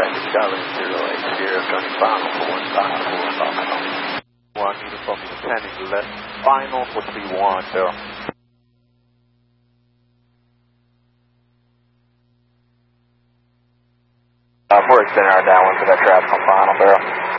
traffic, Charlie 080, turning final for 154, Falcon. 1 uniform descending left, final for 310. We're extending our downwind for that traffic on final, Barrel.